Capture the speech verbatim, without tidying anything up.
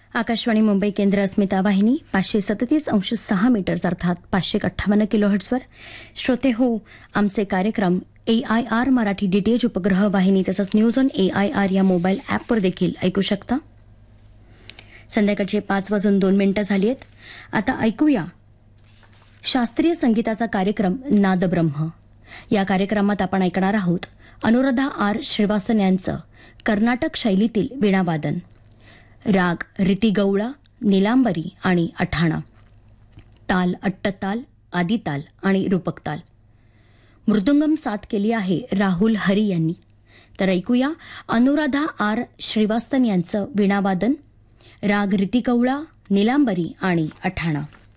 आकाशवाणी मुंबई केंद्र अस्मिता वाहिनी पाचशे सदतीस अंश सहा मीटर्स अर्थात पाचशे अठ्ठावन्न किलोहर्ट्झवर. श्रोते हो, आमचे कार्यक्रम ए आय आर मराठी डीटीएच उपग्रह वाहिनी तसंच news on A I R या मोबाईल ॲपवर देखील ऐकू शकता. संध्याकाळचे पाच वाजून दोन मिनिटं झाली आहेत. आता ऐकूया शास्त्रीय संगीताचा कार्यक्रम नादब्रह्म. या कार्यक्रमात आपण ऐकणार आहोत अनुराधा आर श्रीवास्तव यांचं कर्नाटक शैलीतील वीणावादन. राग रीतिगौळा, निलांबरी आणि अठाणा. ताल अट्टताल, आदिताल आणि रूपकताल. मृदुंगम साथ केली आहे राहुल हरी यांनी. तर ऐकूया अनुराधा आर श्रीवास्तव यांचं वीणावादन. राग रीतिगौळा, निलांबरी आणि अठाणा.